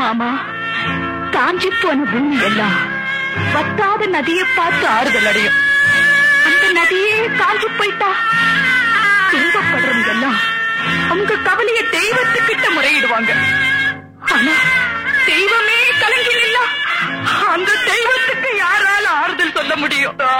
மாமா, காஞ்சி போன பூமி எல்லாம் வத்தாத நதியை பார்த்து ஆறுதல் அடையும். அந்த நதியே காஞ்சி போயிட்டா துன்பப்படுறவங்க எல்லாம் அவங்க கவலைய தெய்வத்துக்கிட்ட முறையிடுவாங்க. ஆனா தெய்வமே கலங்கி நின்னா அந்த தெய்வத்துக்கு யாரால ஆறுதல் சொல்ல முடியும்?